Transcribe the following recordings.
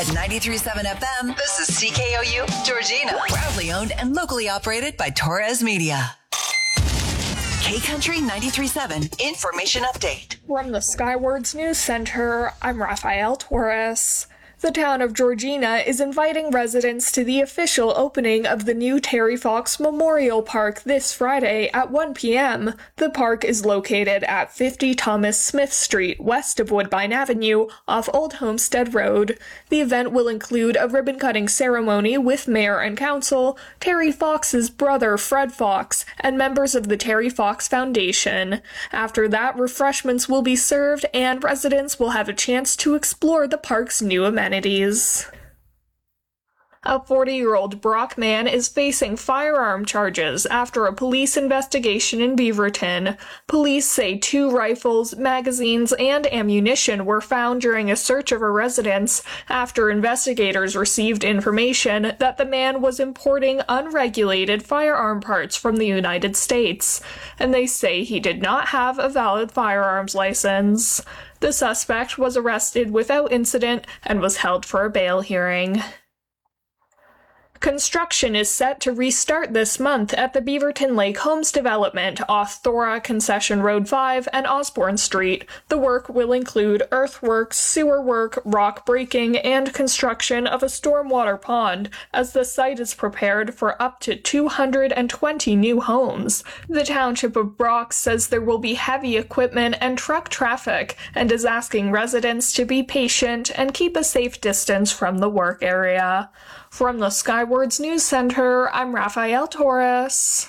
At 93.7 FM, this is CKOU, Georgina. Proudly owned and locally operated by Torres Media. K-Country 93.7 Information Update. From the Skywards News Center, I'm Rafael Torres. The town of Georgina is inviting residents to the official opening of the new Terry Fox Memorial Park this Friday at 1 p.m. The park is located at 50 Thomas Smith Street, west of Woodbine Avenue, off Old Homestead Road. The event will include a ribbon-cutting ceremony with mayor and council, Terry Fox's brother Fred Fox, and members of the Terry Fox Foundation. After that, refreshments will be served and residents will have a chance to explore the park's new amenities. A 40-year-old Brock man is facing firearm charges after a police investigation in Beaverton. Police say 2 rifles, magazines, and ammunition were found during a search of a residence after investigators received information that the man was importing unregulated firearm parts from the United States, and they say he did not have a valid firearms license. The suspect was arrested without incident and was held for a bail hearing. Construction is set to restart this month at the Beaverton Lake Homes development off Thora Concession Road 5 and Osborne Street. The work will include earthworks, sewer work, rock breaking, and construction of a stormwater pond, as the site is prepared for up to 220 new homes. The Township of Brock says there will be heavy equipment and truck traffic, and is asking residents to be patient and keep a safe distance from the work area. From the Skywards News Center, I'm Rafael Torres.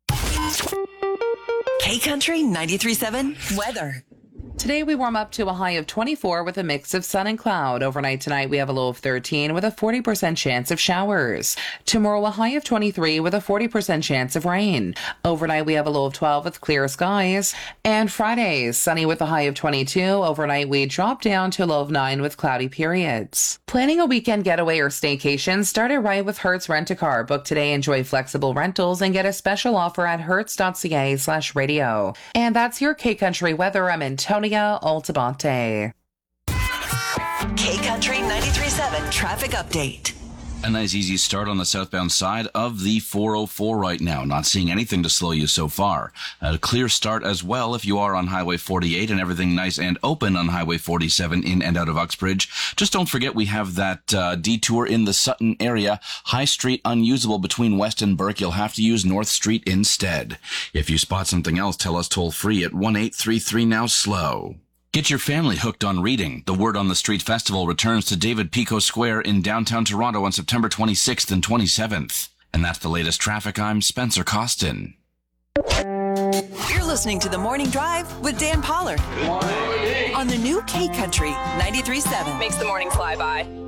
K-Country 93.7 Weather. Today we warm up to a high of 24 with a mix of sun and cloud. Overnight tonight we have a low of 13 with a 40% chance of showers. Tomorrow a high of 23 with a 40% chance of rain. Overnight we have a low of 12 with clear skies. And Friday, sunny with a high of 22. Overnight we drop down to a low of 9 with cloudy periods. Planning a weekend getaway or staycation? Start it right with Hertz Rent-A-Car. Book today, enjoy flexible rentals, and get a special offer at hertz.ca/radio. And that's your K-Country weather. I'm Antonia Altabante. K-Country 93.7 Traffic Update. A nice easy start on the southbound side of the 404 right now. Not seeing anything to slow you so far. A clear start as well if you are on Highway 48, and everything nice and open on Highway 47 in and out of Uxbridge. Just don't forget we have that detour in the Sutton area. High Street unusable between West and Burke. You'll have to use North Street instead. If you spot something else, tell us toll free at 1-833-NOW-SLOW. Get your family hooked on reading. The Word on the Street Festival returns to David Pico Square in downtown Toronto on September 26th and 27th. And that's the latest traffic. I'm Spencer Costin. You're listening to The Morning Drive with Dan Pollard. Good morning. On the new K-Country 93.7. Makes the morning fly by.